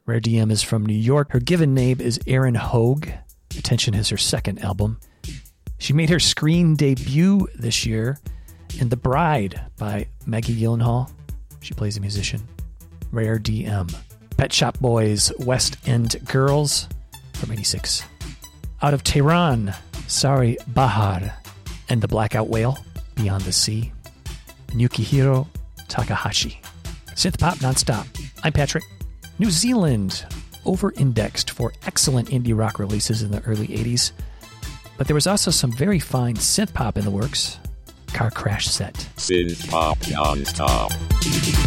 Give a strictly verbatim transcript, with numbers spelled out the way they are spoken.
Rare D M is from New York. Her given name is Erin Hogue. Attention is her second album. She made her screen debut this year in The Bride by Maggie Gyllenhaal. She plays a musician. Rare D M. Pet Shop Boys, West End Girls from eighty-six. Out of Tehran, Sari Bahar and the Blackout Whale, Beyond the Sea. And Yukihiro Takahashi. Synth Pop Nonstop. I'm Patrick. New Zealand over-indexed for excellent indie rock releases in the early eighties, but there was also some very fine synth pop in the works. Car Crash Set. Synth Pop Nonstop.